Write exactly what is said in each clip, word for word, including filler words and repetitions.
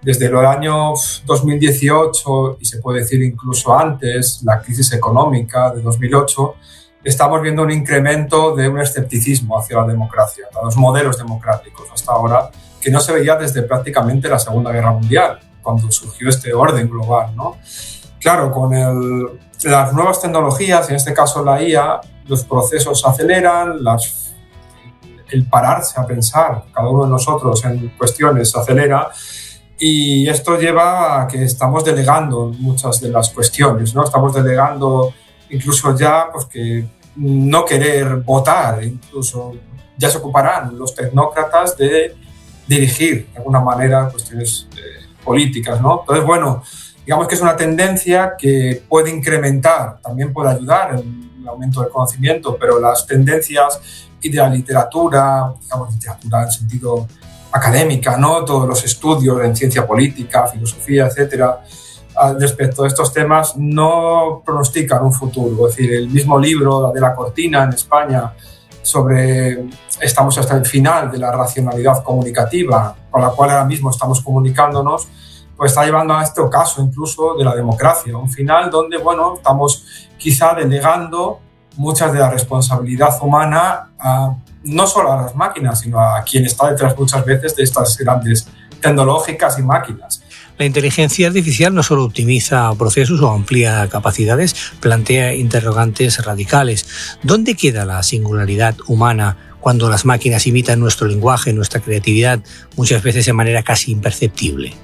desde el año dos mil dieciocho, y se puede decir incluso antes, la crisis económica de dos mil ocho, estamos viendo un incremento de un escepticismo hacia la democracia, a los modelos democráticos hasta ahora, que no se veía desde prácticamente la Segunda Guerra Mundial, cuando surgió este orden global, ¿no? Claro, con el, las nuevas tecnologías, en este caso la I A, los procesos se aceleran, las, el pararse a pensar, cada uno de nosotros en cuestiones se acelera, y esto lleva a que estamos delegando muchas de las cuestiones, ¿no? Estamos delegando incluso ya pues, que no querer votar, incluso ya se ocuparán los tecnócratas de dirigir de alguna manera cuestiones eh, políticas, ¿no? Entonces, bueno, digamos que es una tendencia que puede incrementar, también puede ayudar en el aumento del conocimiento, pero las tendencias y de la literatura, digamos literatura en sentido académica, ¿no? Todos los estudios en ciencia política, filosofía, etcétera, respecto a estos temas no pronostican un futuro. Es decir, el mismo libro de La Cortina en España sobre estamos hasta el final de la racionalidad comunicativa, con la cual ahora mismo estamos comunicándonos, pues está llevando a este caso incluso de la democracia, un final donde, bueno, estamos quizá delegando muchas de la responsabilidad humana a, no solo a las máquinas, sino a quien está detrás muchas veces de estas grandes tecnológicas y máquinas. La inteligencia artificial no solo optimiza procesos o amplía capacidades, plantea interrogantes radicales. ¿Dónde queda la singularidad humana cuando las máquinas imitan nuestro lenguaje, nuestra creatividad, muchas veces de manera casi imperceptible?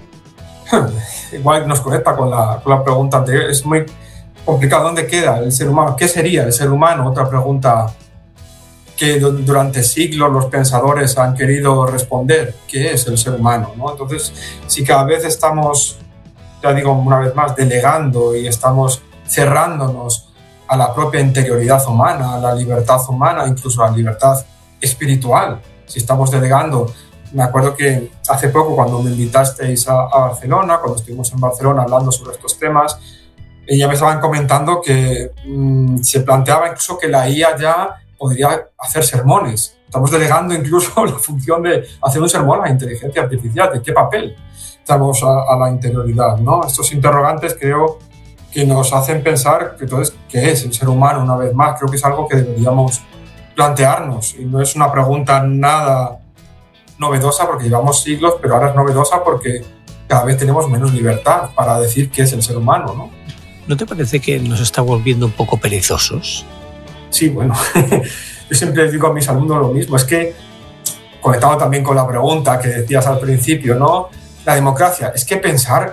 Igual nos conecta con la, con la pregunta anterior. Es muy complicado. ¿Dónde queda el ser humano? ¿Qué sería el ser humano? Otra pregunta que durante siglos los pensadores han querido responder. ¿Qué es el ser humano? ¿No? Entonces, si cada vez estamos, ya digo una vez más, delegando y estamos cerrándonos a la propia interioridad humana, a la libertad humana, incluso a la libertad espiritual, si estamos delegando. Me acuerdo que hace poco, cuando me invitasteis a, a Barcelona, cuando estuvimos en Barcelona hablando sobre estos temas, ya me estaban comentando que mmm, se planteaba incluso que la I A ya podría hacer sermones. Estamos delegando incluso la función de hacer un sermón a la inteligencia artificial. ¿De qué papel damos a, a la interioridad, ¿no? Estos interrogantes creo que nos hacen pensar que entonces, ¿qué es el ser humano? Una vez más, creo que es algo que deberíamos plantearnos. Y no es una pregunta nada novedosa porque llevamos siglos, pero ahora es novedosa porque cada vez tenemos menos libertad para decir qué es el ser humano, ¿no? ¿No te parece que nos está volviendo un poco perezosos? Sí, bueno, yo siempre les digo a mis alumnos lo mismo, es que, conectado también con la pregunta que decías al principio, ¿no? La democracia, es que pensar,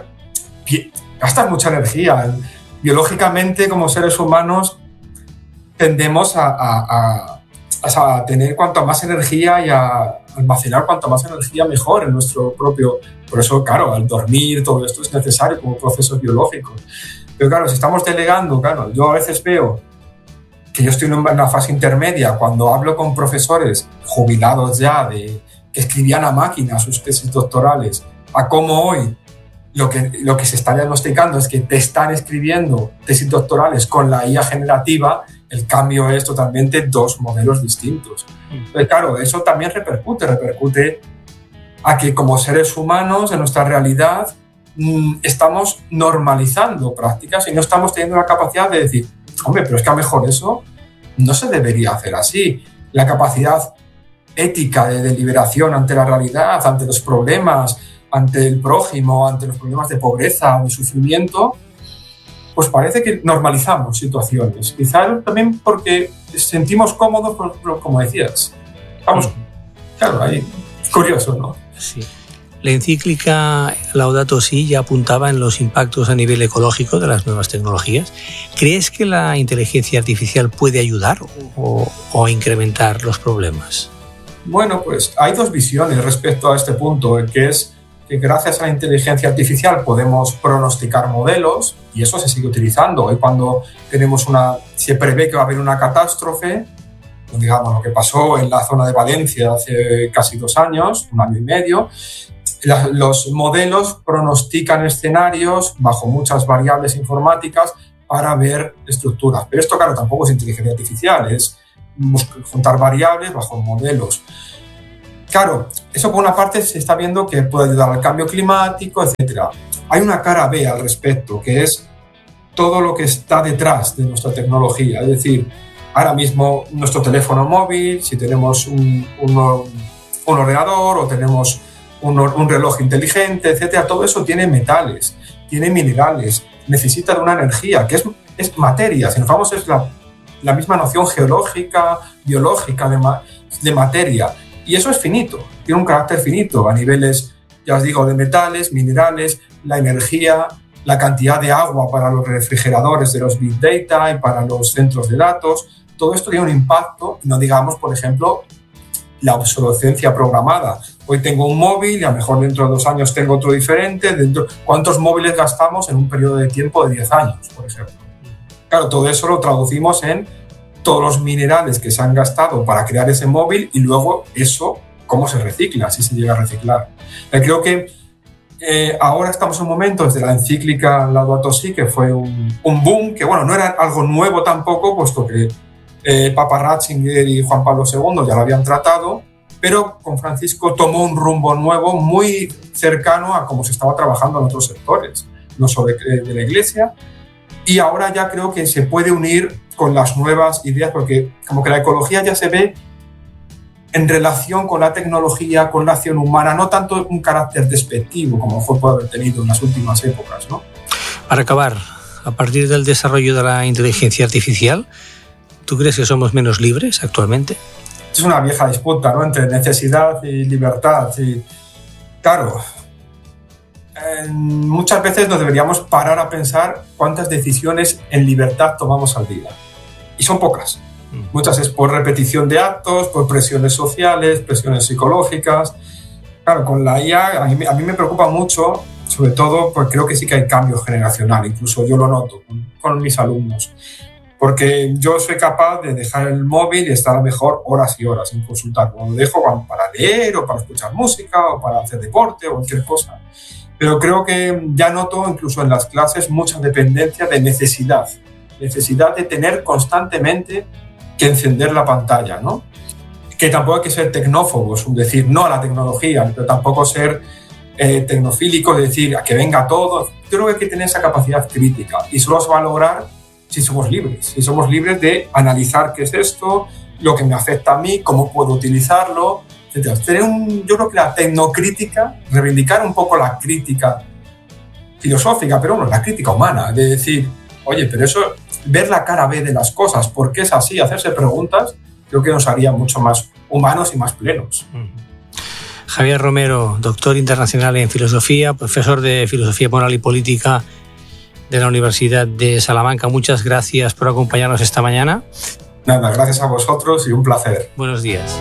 gastas mucha energía. Biológicamente, como seres humanos, tendemos a, a, a, a tener cuanto más energía y a almacenar cuanto más energía mejor en nuestro propio... Por eso, claro, al dormir, todo esto es necesario como procesos biológicos. Pero claro, si estamos delegando, claro, yo a veces veo que yo estoy en una fase intermedia cuando hablo con profesores jubilados ya de, que escribían a máquina sus tesis doctorales, a cómo hoy lo que, lo que se está diagnosticando es que te están escribiendo tesis doctorales con la I A generativa, el cambio es totalmente dos modelos distintos. Entonces, claro, eso también repercute, repercute a que como seres humanos en nuestra realidad mmm, estamos normalizando prácticas y no estamos teniendo la capacidad de decir, hombre, pero es que a lo mejor eso no se debería hacer así. La capacidad ética de deliberación ante la realidad, ante los problemas, ante el prójimo, ante los problemas de pobreza, de sufrimiento, pues parece que normalizamos situaciones. Quizás también porque sentimos cómodos, como decías. Vamos, claro, ahí es curioso, ¿no? Sí. La encíclica Laudato Si ya apuntaba en los impactos a nivel ecológico de las nuevas tecnologías. ¿Crees que la inteligencia artificial puede ayudar o, o incrementar los problemas? Bueno, pues hay dos visiones respecto a este punto, que es que gracias a la inteligencia artificial podemos pronosticar modelos y eso se sigue utilizando. Hoy cuando tenemos una, se prevé que va a haber una catástrofe, digamos lo que pasó en la zona de Valencia hace casi dos años, un año y medio, los modelos pronostican escenarios bajo muchas variables informáticas para ver estructuras. Pero esto, claro, tampoco es inteligencia artificial, es juntar variables bajo modelos. claro, eso por una parte se está viendo que puede ayudar al cambio climático, etcétera. Hay una cara B al respecto, que es todo lo que está detrás de nuestra tecnología. Es decir, ahora mismo nuestro teléfono móvil, si tenemos un, un, un ordenador o tenemos un, un reloj inteligente, etcétera, todo eso tiene metales, tiene minerales, necesita de una energía, que es, es materia. Si nos vamos, es la, la misma noción geológica, biológica de, ma, de materia. Y eso es finito, tiene un carácter finito a niveles, ya os digo, de metales, minerales, la energía, la cantidad de agua para los refrigeradores de los Big Data y para los centros de datos. Todo esto tiene un impacto, no digamos, por ejemplo, la obsolescencia programada. Hoy tengo un móvil y a lo mejor dentro de dos años tengo otro diferente. Dentro, ¿cuántos móviles gastamos en un periodo de tiempo de diez años, por ejemplo? Claro, todo eso lo traducimos en todos los minerales que se han gastado para crear ese móvil y luego eso, ¿cómo se recicla? Si se llega a reciclar. Eh, creo que eh, ahora estamos en un momento, desde la encíclica Laudato Si, que fue un, un boom, que bueno, no era algo nuevo tampoco, puesto que eh, Papa Ratzinger y Juan Pablo segundo ya lo habían tratado, pero con Francisco tomó un rumbo nuevo muy cercano a cómo se estaba trabajando en otros sectores, no solo de, de la Iglesia, y ahora ya creo que se puede unir con las nuevas ideas, porque como que la ecología ya se ve en relación con la tecnología, con la acción humana, no tanto un carácter despectivo como fue puede haber tenido en las últimas épocas, ¿no? Para acabar, a partir del desarrollo de la inteligencia artificial, ¿tú crees que somos menos libres actualmente? Es una vieja disputa, ¿no?, entre necesidad y libertad. Y, claro, eh, muchas veces nos deberíamos parar a pensar cuántas decisiones en libertad tomamos al día. Y son pocas. Muchas es por repetición de actos, por presiones sociales, presiones psicológicas. Claro, con la I A a mí, a mí me preocupa mucho, sobre todo porque creo que sí que hay cambio generacional, incluso yo lo noto con, con mis alumnos. Porque yo soy capaz de dejar el móvil y estar a lo mejor horas y horas en consultar. Lo dejo para leer o para escuchar música o para hacer deporte o cualquier cosa. Pero creo que ya noto incluso en las clases mucha dependencia de necesidad. Necesidad de tener constantemente que encender la pantalla, ¿no? Que tampoco hay que ser tecnófobos, decir no a la tecnología, pero tampoco ser eh, tecnofílicos, decir a que venga todo. Yo creo que hay que tener esa capacidad crítica y solo se va a lograr si somos libres, si somos libres de analizar qué es esto, lo que me afecta a mí, cómo puedo utilizarlo, etcétera. Tener un, yo creo que la tecnocrítica, reivindicar un poco la crítica filosófica, pero bueno, la crítica humana, de decir, oye, pero eso, ver la cara B de las cosas, por qué es así, hacerse preguntas, creo que nos haría mucho más humanos y más plenos. Javier Romero, doctor internacional en filosofía, profesor de filosofía moral y política de la Universidad de Salamanca. Muchas gracias por acompañarnos esta mañana. Nada, gracias a vosotros y un placer. Buenos días.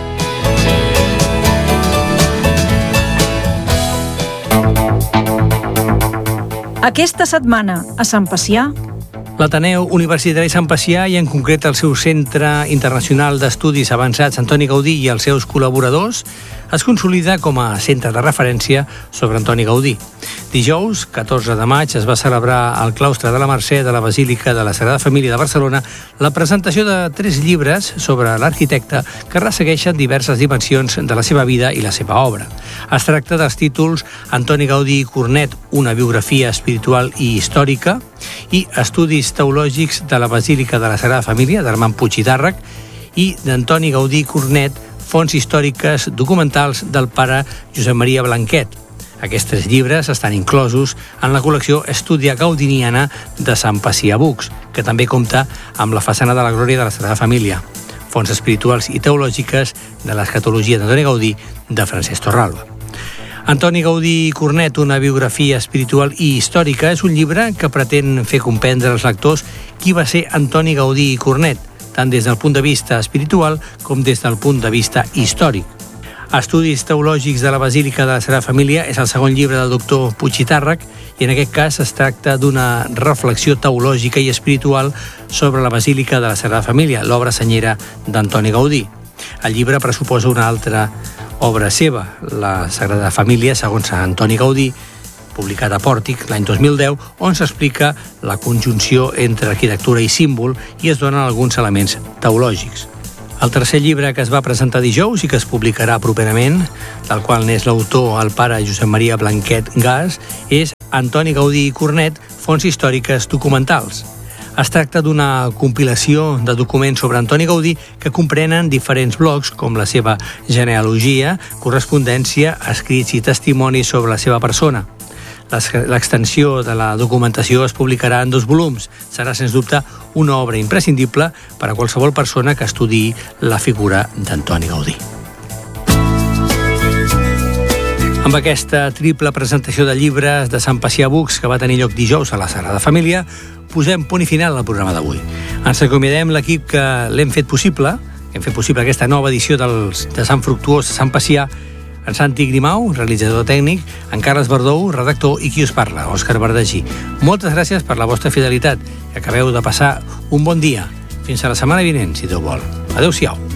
Aquesta setmana a Sant Pacià, l'Ateneu Universitari Sant Pacià i en concret el seu Centre Internacional d'Estudis Avançats Antoni Gaudí i els seus col·laboradors es consolida com a centre de referència sobre Antoni Gaudí. Dijous, catorze de maig, es va celebrar al claustre de la Mercè de la Basílica de la Sagrada Família de Barcelona la presentació de tres llibres sobre l'arquitecte que ressegueixen diverses dimensions de la seva vida i la seva obra. Es tracta dels títols Antoni Gaudí i Cornet, una biografia espiritual i històrica, i Estudis teològics de la Basílica de la Sagrada Família, d'Armand Puig i Tàrrec, i d'Antoni Gaudí i Cornet, fonts històriques documentals del pare Josep Maria Blanquet. Aquests tres llibres estan inclosos en la col·lecció Estudia Gaudiniana de Sant Pacià Books, que també compta amb la façana de la Glòria de la Sagrada Família, fonts espirituals i teològiques de l'escatologia d'Antoni Gaudí de Francesc Torralba. Antoni Gaudí i Cornet, una biografia espiritual i històrica, és un llibre que pretén fer comprendre als lectors qui va ser Antoni Gaudí i Cornet, tant des del punt de vista espiritual com des del punt de vista històric. Estudis teològics de la Basílica de la Sagrada Família és el segon llibre del doctor Puig i Tàrrec i en aquest cas es tracta d'una reflexió teològica i espiritual sobre la Basílica de la Sagrada Família, l'obra senyera d'Antoni Gaudí. El llibre pressuposa una altra obra seva, la Sagrada Família, segons Antoni Gaudí, publicat a Pòrtic l'any dos mil deu, on s'explica la conjunció entre arquitectura i símbol i es donen alguns elements teològics. El tercer llibre que es va presentar dijous i que es publicarà properament, del qual n'és l'autor el pare Josep Maria Blanquet Gas, és Antoni Gaudí i Cornet, fonts històriques documentals. Es tracta d'una compilació de documents sobre Antoni Gaudí que comprenen diferents blocs com la seva genealogia, correspondència, escrits i testimonis sobre la seva persona. L'extensió de la documentació es publicarà en dos volums. Serà, sens dubte, una obra imprescindible per a qualsevol persona que estudiï la figura d'Antoni Gaudí. Amb aquesta triple presentació de llibres de Sant Pacià Books que va tenir lloc dijous a la Sagrada Família, posem punt i final al programa d'avui. Ens acomiadem l'equip que l'hem fet possible, que hem fet possible aquesta nova edició dels, de Sant Fructuós de Sant Pacià, en Santi Grimau, realitzador tècnic, en Carles Verdou, redactor, i qui us parla, Òscar Verdagí. Moltes gràcies per la vostra fidelitat, que acabeu de passar un bon dia. Fins a la setmana vinent, si Déu vol. Adéu-siau.